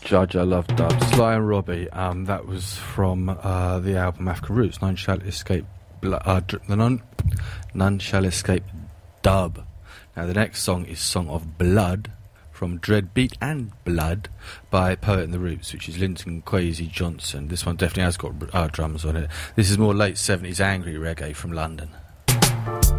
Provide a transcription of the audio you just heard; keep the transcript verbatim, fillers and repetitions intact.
Judge, I love dub. Sly and Robbie, um, that was from uh, the album African Roots. None Shall Escape, Bl- uh, dr- the none, none Shall Escape dub. Now the next song is Song of Blood from Dread Beat and Blood by Poet and the Roots, which is Linton Kwesi Johnson. This one definitely has got uh, drums on it. This is more late seventies angry reggae from London.